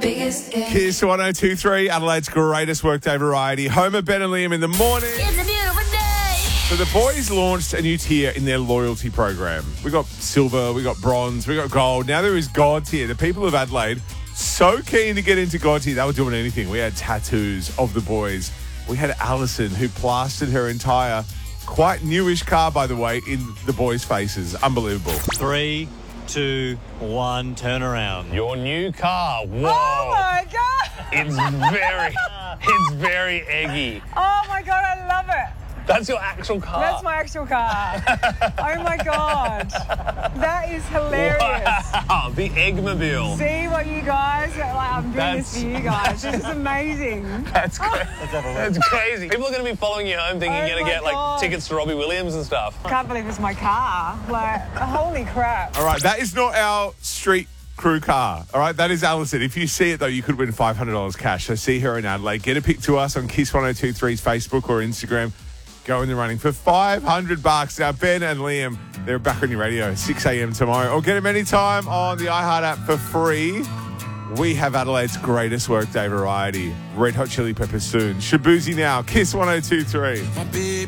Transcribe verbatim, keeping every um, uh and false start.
biggest hit. Kiss one oh two three, Adelaide's greatest workday variety. Homer, Ben and Liam in the morning. It's a beautiful day. So the boys launched a new tier in their loyalty program. We got silver, we got bronze, we got gold. Now there is God tier. The people of Adelaide, so keen to get into God tier, they were doing anything. We had tattoos of the boys. We had Alison, who plastered her entire, quite newish car, by the way, in the boys' faces. Unbelievable. Three, two, one, turn around. Your new car. Whoa. Oh my God! It's very, it's very eggy. Oh my God, I love it. That's your actual car. That's my actual car. Oh my God. That is hilarious. Wow, the Eggmobile. See what you guys, like, I'm doing That's- this for you guys. This is amazing. That's crazy. That's crazy. People are going to be following you home thinking Oh you're going to my get like God. tickets to Robbie Williams and stuff. I can't believe it's my car. Like, holy crap. All right, that is not our street crew car. All right, that is Alison. If you see it, though, you could win five hundred dollars cash. So see her in Adelaide. Get a pic to us on Kiss ten twenty-three's Facebook or Instagram. Go in the running for five hundred bucks. Now, Ben and Liam, they're back on your radio, six a.m. tomorrow. Or get them anytime on the iHeart app for free. We have Adelaide's greatest workday variety. Red Hot Chili Peppers soon. Shabuzi now. Kiss ten twenty-three.